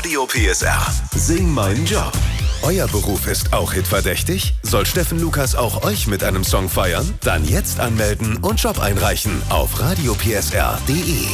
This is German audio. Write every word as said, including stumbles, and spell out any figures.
Radio P S R. Sing meinen Job. Euer Beruf ist auch hitverdächtig? Soll Steffen Lukas auch euch mit einem Song feiern? Dann jetzt anmelden und Job einreichen auf radio p s r punkt d e.